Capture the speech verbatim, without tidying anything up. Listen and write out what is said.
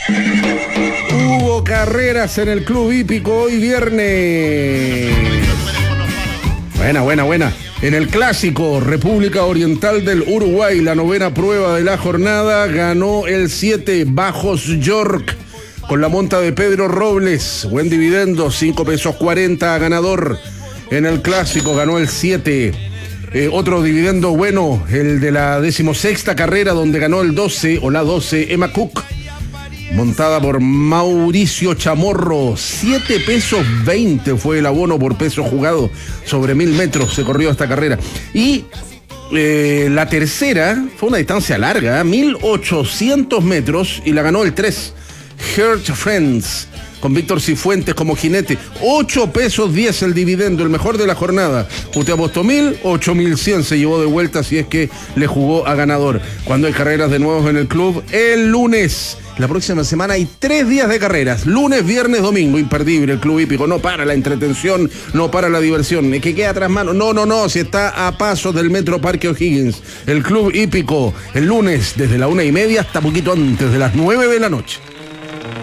Hubo carreras en el Club Hípico hoy viernes. Buena, buena, buena. En el clásico República Oriental del Uruguay, la novena prueba de la jornada, ganó el siete Bajos York con la monta de Pedro Robles. Buen dividendo, cinco pesos cuarenta ganador. En el clásico ganó el siete. Eh, otro dividendo bueno, el de la decimosexta carrera, donde ganó el doce o la doce Emma Cook, montada por Mauricio Chamorro. siete pesos veinte fue el abono por peso jugado. Sobre mil metros se corrió esta carrera. Y eh, la tercera fue una distancia larga, mil ochocientos metros, y la ganó el tres Heart Friends, con Víctor Cifuentes como jinete. ocho pesos diez el dividendo, el mejor de la jornada. Usted apostó mil, ocho mil cien se llevó de vuelta si es que le jugó a ganador. Cuando hay carreras de nuevo en el club, el lunes. La próxima semana hay tres días de carreras. Lunes, viernes, domingo. Imperdible el Club Hípico. No para la entretención, no para la diversión. Es que queda tras mano. No, no, no. Si está a pasos del Metro Parque O'Higgins. El Club Hípico. El lunes desde la una y media hasta poquito antes de las nueve de la noche.